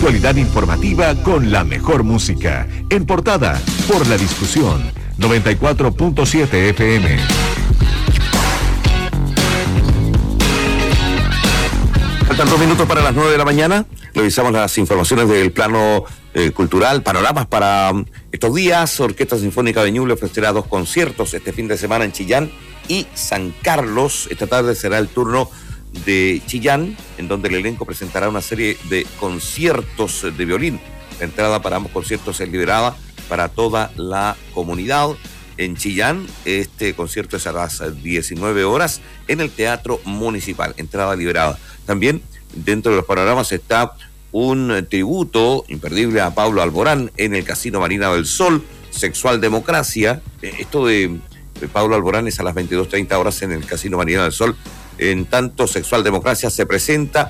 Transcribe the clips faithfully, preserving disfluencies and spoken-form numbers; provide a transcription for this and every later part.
actualidad informativa con la mejor música. En Portada, por La Discusión, noventa y cuatro punto siete F M. Faltan dos minutos para las nueve de la mañana. Revisamos las informaciones del plano eh, cultural, panoramas para um, estos días. Orquesta Sinfónica de Ñuble ofrecerá dos conciertos este fin de semana en Chillán y San Carlos. Esta tarde será el turno de Chillán, en donde el elenco presentará una serie de conciertos de violín. La entrada para ambos conciertos es liberada para toda la comunidad. En Chillán, este concierto es a las diecinueve horas en el Teatro Municipal, entrada liberada. También dentro de los panoramas está un tributo imperdible a Pablo Alborán en el Casino Marina del Sol, Sexual Democracia. Esto de Pablo Alborán es a las veintidós treinta horas en el Casino Marina del Sol. En tanto, Sexual Democracia se presenta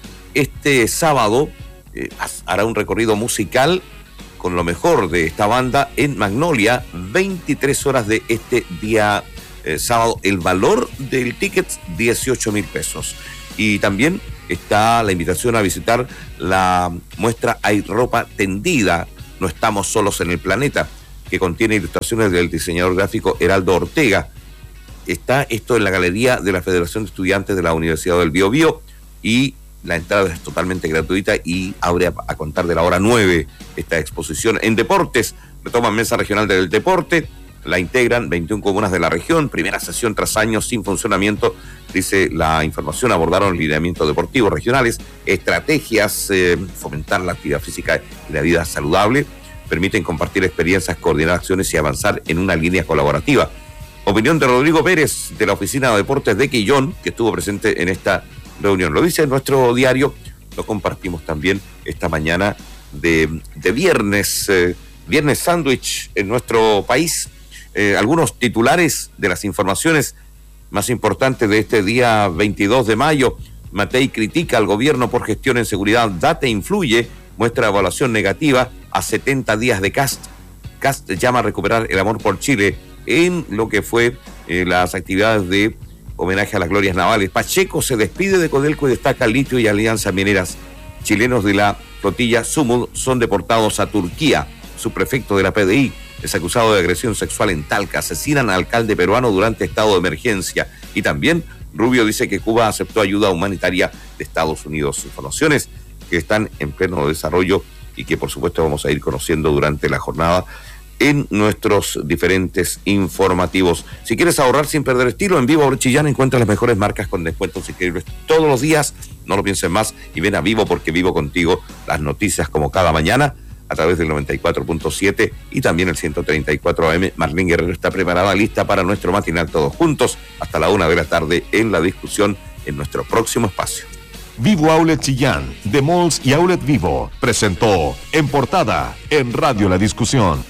este sábado, eh, hará un recorrido musical con lo mejor de esta banda en Magnolia, veintitrés horas de este día eh, sábado. El valor del ticket, dieciocho mil pesos. Y también está la invitación a visitar la muestra Hay Ropa Tendida, No Estamos Solos en el Planeta, que contiene ilustraciones del diseñador gráfico Heraldo Ortega. Está esto en la galería de la Federación de Estudiantes de la Universidad del Biobío y la entrada es totalmente gratuita y abre a, a contar de la hora nueve esta exposición. En deportes, retoman Mesa Regional del Deporte, la integran veintiuna comunas de la región, primera sesión tras años sin funcionamiento, dice la información. Abordaron lineamientos deportivos regionales, estrategias, eh, fomentar la actividad física y la vida saludable, permiten compartir experiencias, coordinar acciones y avanzar en una línea colaborativa. Opinión de Rodrigo Pérez, de la Oficina de Deportes de Quillón, que estuvo presente en esta reunión. Lo dice en nuestro diario, lo compartimos también esta mañana de, de viernes, eh, viernes sándwich en nuestro país. Eh, algunos titulares de las informaciones más importantes de este día veintidós de mayo. Matei critica al gobierno por gestión en seguridad. Date influye, muestra evaluación negativa a setenta días de Cast. Cast llama a recuperar el amor por Chile en lo que fue eh, las actividades de homenaje a las glorias navales. Pacheco se despide de Codelco y destaca litio y alianzas mineras. Chilenos de la flotilla Sumud son deportados a Turquía. Subprefecto de la P D I es acusado de agresión sexual en Talca. Asesinan al alcalde peruano durante estado de emergencia. Y también Rubio dice que Cuba aceptó ayuda humanitaria de Estados Unidos. Informaciones que están en pleno desarrollo y que por supuesto vamos a ir conociendo durante la jornada en nuestros diferentes informativos. Si quieres ahorrar sin perder estilo, en Vivo Chillán encuentra las mejores marcas con descuentos increíbles todos los días. No lo pienses más y ven a Vivo, porque vivo contigo las noticias como cada mañana a través del noventa y cuatro punto siete y también el ciento treinta y cuatro A M. Marlene Guerrero está preparada, lista para nuestro matinal todos juntos hasta la una de la tarde en La Discusión, en nuestro próximo espacio. Vivo Outlet Chillán, de Malls y Outlet Vivo, presentó En Portada en Radio La Discusión.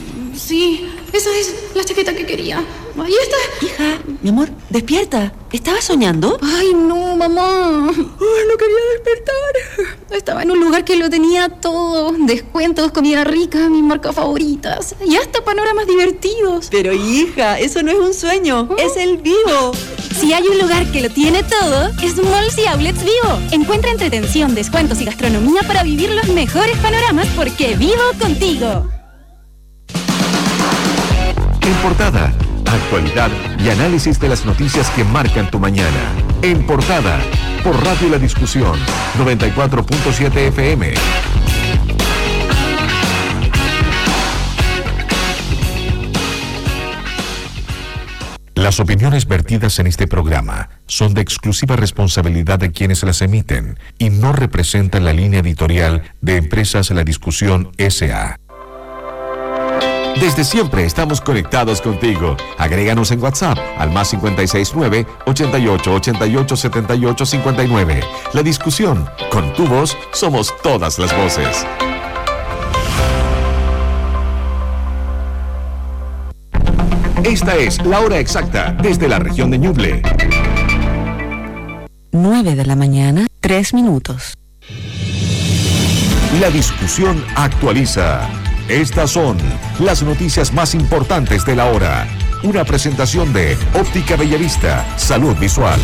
Sí, esa es la chaqueta que quería. Ahí está. Hija, mi amor, despierta. ¿Estabas soñando? Ay, no, mamá. Ay, no quería despertar. Estaba en un lugar que lo tenía todo. Descuentos, comida rica, mis marcas favoritas. Y hasta panoramas divertidos. Pero hija, eso no es un sueño. ¿Oh? Es el Vivo. Si hay un lugar que lo tiene todo, es Malls y Outlets Vivo. Encuentra entretención, descuentos y gastronomía para vivir los mejores panoramas, porque vivo contigo. En Portada, actualidad y análisis de las noticias que marcan tu mañana. En Portada, por Radio La Discusión, noventa y cuatro punto siete F M. Las opiniones vertidas en este programa son de exclusiva responsabilidad de quienes las emiten y no representan la línea editorial de Empresas La Discusión S A Desde siempre estamos conectados contigo. Agréganos en WhatsApp al más cinco seis nueve, ochenta y ocho, ochenta y ocho, setenta y ocho, cincuenta y nueve. La Discusión, con tu voz somos todas las voces. Esta es la hora exacta desde la región de Ñuble. nueve de la mañana, tres minutos. La Discusión actualiza. Estas son las noticias más importantes de la hora. Una presentación de Óptica Bellavista, Salud Visual.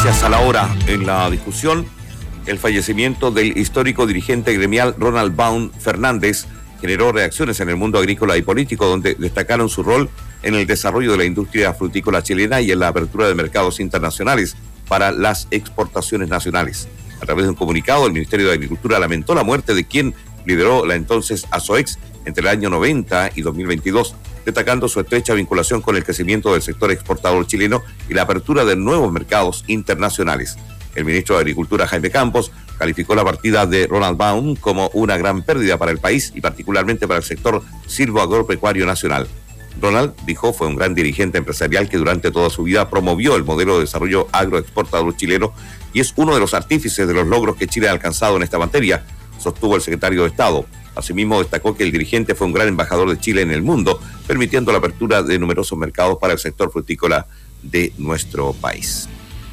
noticias a la hora. En la discusión, el fallecimiento del histórico dirigente gremial Ronald Baum Fernández generó reacciones en el mundo agrícola y político, donde destacaron su rol en el desarrollo de la industria frutícola chilena y en la apertura de mercados internacionales para las exportaciones nacionales. A través de un comunicado, el Ministerio de Agricultura lamentó la muerte de quien lideró la entonces ASOEX entre el año noventa y dos mil veintidós, destacando su estrecha vinculación con el crecimiento del sector exportador chileno y la apertura de nuevos mercados internacionales. El ministro de Agricultura, Jaime Campos, calificó la partida de Ronald Baum como una gran pérdida para el país y particularmente para el sector silvoagropecuario nacional. Ronald, dijo, fue un gran dirigente empresarial que durante toda su vida promovió el modelo de desarrollo agroexportador chileno y es uno de los artífices de los logros que Chile ha alcanzado en esta materia, sostuvo el secretario de Estado. Asimismo, destacó que el dirigente fue un gran embajador de Chile en el mundo, permitiendo la apertura de numerosos mercados para el sector frutícola de nuestro país.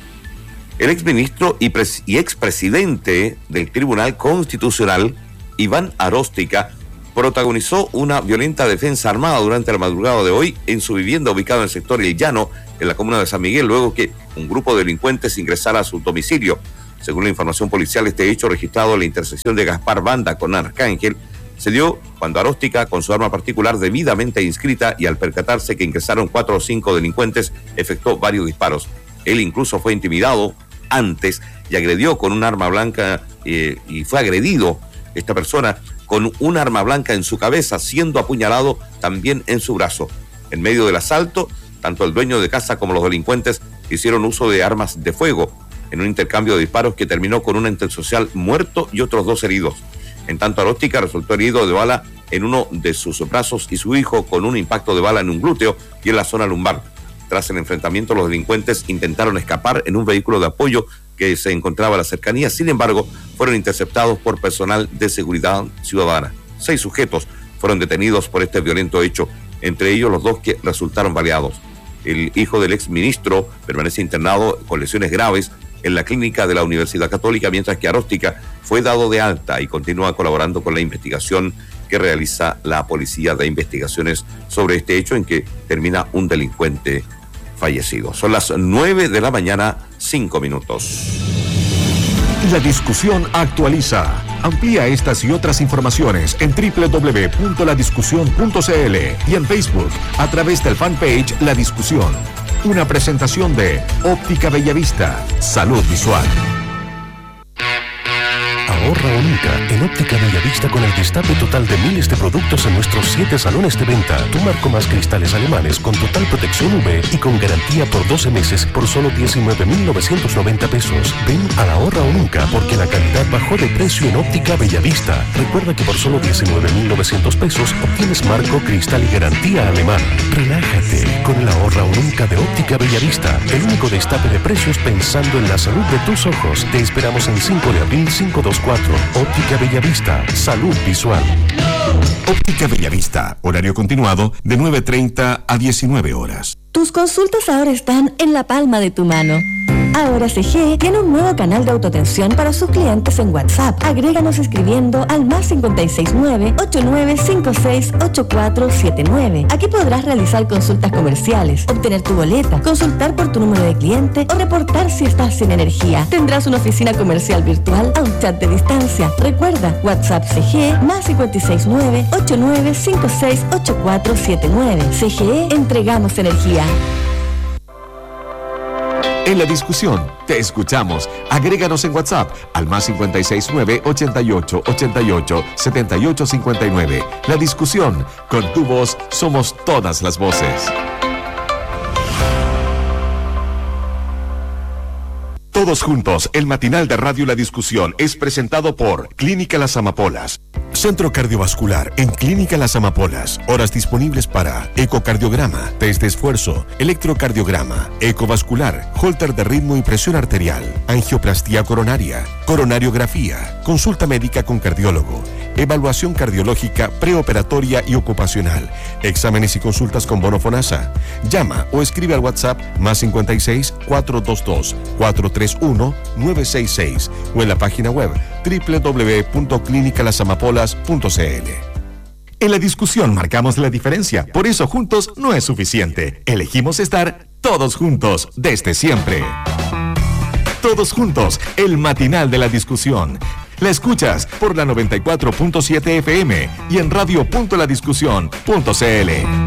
El exministro y, pres- y expresidente del Tribunal Constitucional, Iván Aróstica, protagonizó una violenta defensa armada durante la madrugada de hoy en su vivienda ubicada en el sector El Llano, en la comuna de San Miguel, luego que un grupo de delincuentes ingresara a su domicilio. Según la información policial, este hecho registrado en la intersección de Gaspar Banda con Arcángel se dio cuando Aróstica, con su arma particular debidamente inscrita y al percatarse que ingresaron cuatro o cinco delincuentes, efectuó varios disparos. Él incluso fue intimidado antes y agredió con un arma blanca eh, y fue agredido esta persona con un arma blanca en su cabeza, siendo apuñalado también en su brazo. En medio del asalto, tanto el dueño de casa como los delincuentes hicieron uso de armas de fuego en un intercambio de disparos que terminó con un ente social muerto y otros dos heridos. En tanto, Aróstica resultó herido de bala en uno de sus brazos y su hijo con un impacto de bala en un glúteo y en la zona lumbar. Tras el enfrentamiento, los delincuentes intentaron escapar en un vehículo de apoyo que se encontraba a la cercanía. Sin embargo, fueron interceptados por personal de seguridad ciudadana. Seis sujetos fueron detenidos por este violento hecho, entre ellos los dos que resultaron baleados. El hijo del exministro permanece internado con lesiones graves en la clínica de la Universidad Católica, mientras que Aróstica fue dado de alta y continúa colaborando con la investigación que realiza la Policía de Investigaciones sobre este hecho en que termina un delincuente fallecido. Son las nueve de la mañana, cinco minutos. La discusión actualiza. Amplía estas y otras informaciones en doble u doble u doble u punto la discusión punto c l y en Facebook a través del fanpage La Discusión. Una presentación de Óptica Bellavista. Salud visual. Ahorra o nunca en Óptica Bellavista con el destape total de miles de productos en nuestros siete salones de venta. Tu marco más cristales alemanes con total protección U V y con garantía por doce meses por solo diecinueve mil novecientos noventa pesos. Ven a la Ahorra o nunca porque la calidad bajó de precio en Óptica Bellavista. Recuerda que por solo diecinueve mil novecientos pesos obtienes marco, cristal y garantía alemán. Relájate con el Ahorra o nunca de Óptica Bellavista. El único destape de precios pensando en la salud de tus ojos. Te esperamos en cinco de abril, cinco dos cuatro. Óptica Bellavista, salud visual. Óptica Bellavista, horario continuado de nueve treinta a diecinueve horas. Tus consultas ahora están en la palma de tu mano. Ahora C G tiene un nuevo canal de autoatención para sus clientes en WhatsApp. Agréganos escribiendo al más cinco seis nueve, ocho nueve cinco seis, ocho cuatro siete nueve. Aquí podrás realizar consultas comerciales, obtener tu boleta, consultar por tu número de cliente o reportar si estás sin energía. Tendrás una oficina comercial virtual a un chat de distancia. Recuerda, WhatsApp C G más cinco seis nueve, ocho nueve cinco seis, ocho cuatro siete nueve. C G E, entregamos energía. En La Discusión, te escuchamos. Agréganos en WhatsApp al más cinco seis nueve, ochenta y ocho, ochenta y ocho, setenta y ocho cincuenta y nueve. La Discusión, con tu voz somos todas las voces. Todos juntos, el matinal de Radio La Discusión es presentado por Clínica Las Amapolas. Centro Cardiovascular en Clínica Las Amapolas. Horas disponibles para ecocardiograma, test de esfuerzo, electrocardiograma, ecovascular, holter de ritmo y presión arterial, angioplastía coronaria, coronariografía, consulta médica con cardiólogo, evaluación cardiológica preoperatoria y ocupacional, exámenes y consultas con bono FONASA. Llama o escribe al WhatsApp más cincuenta y seis, cuatrocientos veintidós, cuatrocientos treinta y uno, novecientos sesenta y seis o en la página web doble u doble u doble u punto clínica las amapolas punto c l. En La Discusión marcamos la diferencia, por eso juntos no es suficiente. Elegimos estar todos juntos desde siempre. Todos juntos, el matinal de la discusión. La escuchas por la noventa y cuatro punto siete F M y en radio punto la discusión punto c l.